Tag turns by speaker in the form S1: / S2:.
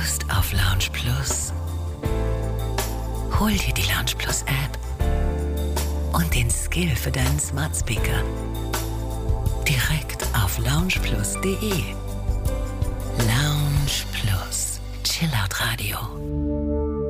S1: Lust auf Lounge Plus? Hol dir die Lounge Plus App und den Skill für deinen Smart Speaker direkt auf loungeplus.de.